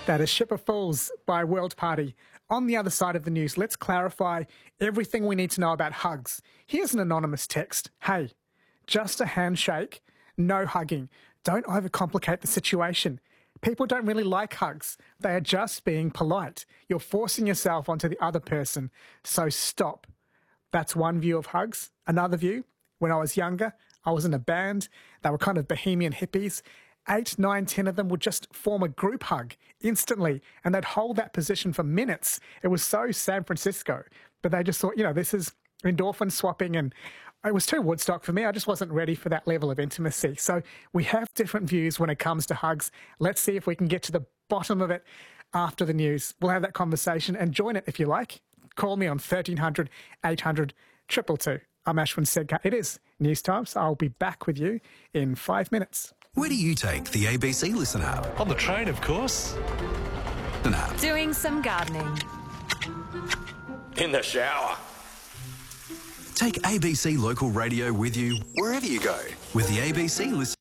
That is Ship of Fools by World Party. On the other side of the news, let's clarify everything we need to know about hugs. Here's an anonymous text. Hey, just a handshake, no hugging. Don't overcomplicate the situation. People don't really like hugs. They are just being polite. You're forcing yourself onto the other person, so stop. That's one view of hugs. Another view, when I was younger, I was in a band. They were kind of bohemian hippies. 8, 9, 10 of them would just form a group hug instantly, and they'd hold that position for minutes. It was so San Francisco, but they just thought, this is endorphin swapping, and it was too Woodstock for me. I just wasn't ready for that level of intimacy. So we have different views when it comes to hugs. Let's see if we can get to the bottom of it after the news. We'll have that conversation and join it if you like. Call me on 1300 800 222. I'm Ashwin Sedkar. It is News Time, so I'll be back with you in 5 minutes. Where do you take the ABC Listen app? On the train, of course. An app. Doing some gardening. In the shower. Take ABC Local Radio with you wherever you go with the ABC Listen.